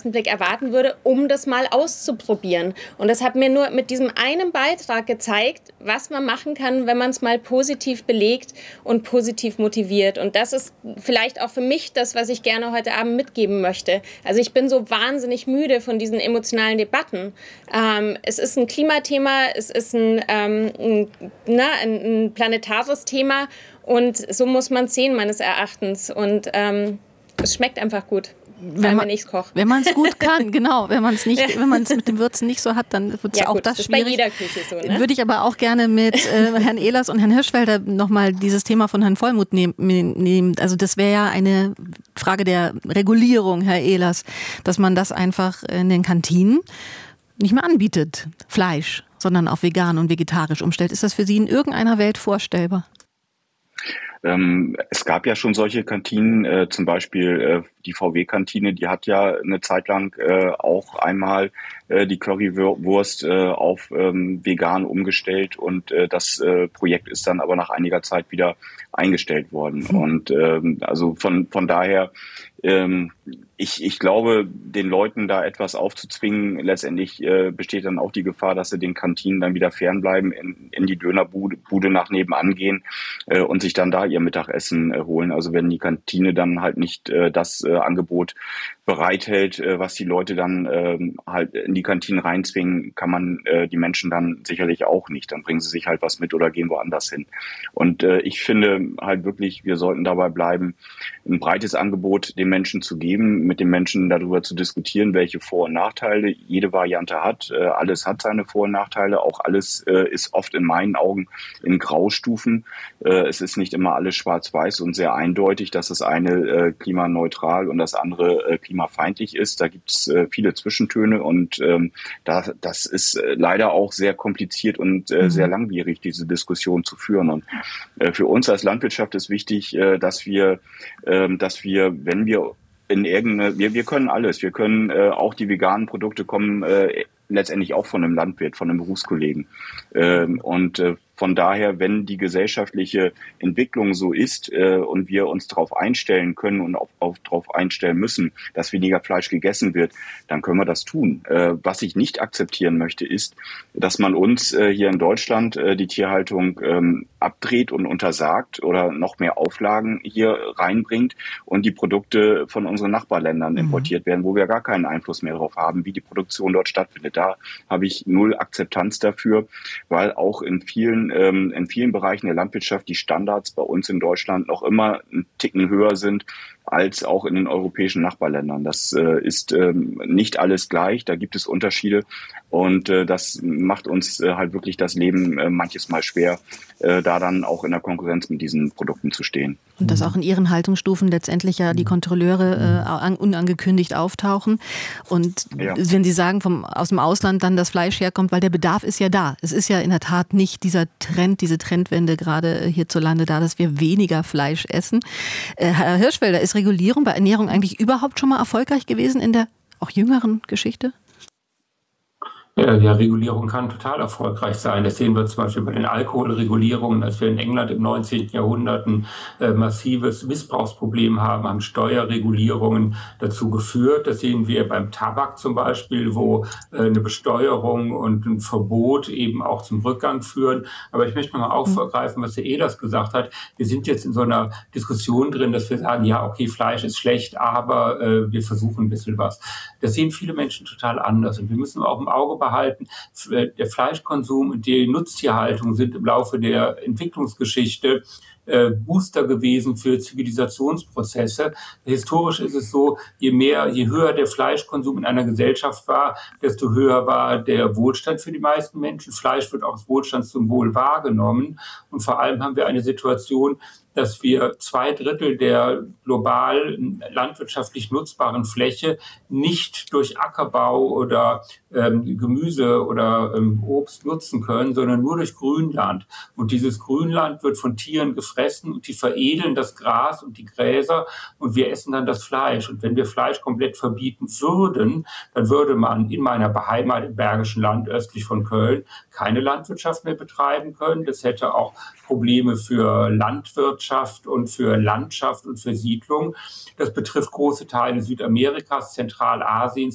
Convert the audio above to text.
ersten Blick erwarten würde, um das mal auszuprobieren. Und das hat mir nur mit diesem einen Beitrag gezeigt, was man machen kann, wenn man es mal positiv belegt und positiv motiviert. Und das ist vielleicht auch für mich das, was ich gerne heute Abend mitgeben möchte. Also ich bin so wahnsinnig müde von diesen emotionalen Debatten. Es ist ein Klimathema, es ist ein planetares Thema und so muss man es sehen, meines Erachtens. Und es schmeckt einfach gut. Wenn ich es koche. Wenn man es gut kann, genau. Wenn man es mit dem Würzen nicht so hat, dann wird es auch das schwierig. Das ist bei jeder Küche so, ne? Würde ich aber auch gerne mit Herrn Ehlers und Herrn Hirschfelder nochmal dieses Thema von Herrn Vollmuth nehmen. Also das wäre ja eine Frage der Regulierung, Herr Ehlers, dass man das einfach in den Kantinen nicht mehr anbietet, Fleisch, sondern auf vegan und vegetarisch umstellt. Ist das für Sie in irgendeiner Welt vorstellbar? Es gab ja schon solche Kantinen, zum Beispiel die VW-Kantine, die hat ja eine Zeit lang auch einmal die Currywurst auf vegan umgestellt und das Projekt ist dann aber nach einiger Zeit wieder eingestellt worden. Und also von daher, ich glaube, den Leuten da etwas aufzuzwingen, letztendlich besteht dann auch die Gefahr, dass sie den Kantinen dann wieder fernbleiben, in die Dönerbude nach nebenan gehen und sich dann da ihr Mittagessen holen. Also wenn die Kantine dann halt nicht das Angebot bereithält, was die Leute dann halt in die Kantinen reinzwingen, kann man die Menschen dann sicherlich auch nicht. Dann bringen sie sich halt was mit oder gehen woanders hin. Und ich finde halt wirklich, wir sollten dabei bleiben, ein breites Angebot den Menschen zu geben, mit den Menschen darüber zu diskutieren, welche Vor- und Nachteile jede Variante hat. Alles hat seine Vor- und Nachteile. Auch alles ist oft in meinen Augen in Graustufen. Es ist nicht immer alles schwarz-weiß und sehr eindeutig, dass das eine klimaneutral und das andere klimafeindlich ist. Da gibt es viele Zwischentöne und das ist leider auch sehr kompliziert und sehr langwierig, diese Diskussion zu führen. Und für uns als Landwirtschaft ist wichtig, dass wir, wenn wir wir können alles. Wir können auch die veganen Produkte kommen letztendlich auch von einem Landwirt, von einem Berufskollegen. Von daher, wenn die gesellschaftliche Entwicklung so ist und wir uns darauf einstellen können und auch darauf einstellen müssen, dass weniger Fleisch gegessen wird, dann können wir das tun. Was ich nicht akzeptieren möchte, ist, dass man uns hier in Deutschland die Tierhaltung abdreht und untersagt oder noch mehr Auflagen hier reinbringt und die Produkte von unseren Nachbarländern importiert werden, wo wir gar keinen Einfluss mehr darauf haben, wie die Produktion dort stattfindet. Da habe ich null Akzeptanz dafür, weil auch in vielen Bereichen der Landwirtschaft die Standards bei uns in Deutschland noch immer einen Ticken höher sind als auch in den europäischen Nachbarländern. Das ist nicht alles gleich, da gibt es Unterschiede und das macht uns halt wirklich das Leben manches Mal schwer, da dann auch in der Konkurrenz mit diesen Produkten zu stehen. Und dass auch in Ihren Haltungsstufen letztendlich ja die Kontrolleure unangekündigt auftauchen. Und wenn Sie sagen, aus dem Ausland dann das Fleisch herkommt, weil der Bedarf ist ja da. Es ist ja in der Tat nicht dieser Trend, diese Trendwende gerade hierzulande da, dass wir weniger Fleisch essen. Herr Hirschfelder, ist Regulierung bei Ernährung eigentlich überhaupt schon mal erfolgreich gewesen in der auch jüngeren Geschichte? Ja, Regulierung kann total erfolgreich sein. Das sehen wir zum Beispiel bei den Alkoholregulierungen, als wir in England im 19. Jahrhundert ein massives Missbrauchsproblem haben Steuerregulierungen dazu geführt. Das sehen wir beim Tabak zum Beispiel, wo eine Besteuerung und ein Verbot eben auch zum Rückgang führen. Aber ich möchte mal aufgreifen, was Herr Ehlers gesagt hat. Wir sind jetzt in so einer Diskussion drin, dass wir sagen, ja, okay, Fleisch ist schlecht, aber wir versuchen ein bisschen was. Das sehen viele Menschen total anders. Und wir müssen auch im Auge behalten, der Fleischkonsum und die Nutztierhaltung sind im Laufe der Entwicklungsgeschichte Booster gewesen für Zivilisationsprozesse. Historisch ist es so, je höher der Fleischkonsum in einer Gesellschaft war, desto höher war der Wohlstand für die meisten Menschen. Fleisch wird auch als Wohlstandssymbol wahrgenommen. Und vor allem haben wir eine Situation, dass wir 2/3 der global landwirtschaftlich nutzbaren Fläche nicht durch Ackerbau oder Gemüse oder Obst nutzen können, sondern nur durch Grünland. Und dieses Grünland wird von Tieren gefressen und die veredeln das Gras und die Gräser und wir essen dann das Fleisch. Und wenn wir Fleisch komplett verbieten würden, dann würde man in meiner Heimat im Bergischen Land östlich von Köln keine Landwirtschaft mehr betreiben können. Das hätte auch Probleme für Landwirtschaft und für Landschaft und für Siedlung. Das betrifft große Teile Südamerikas, Zentralasiens,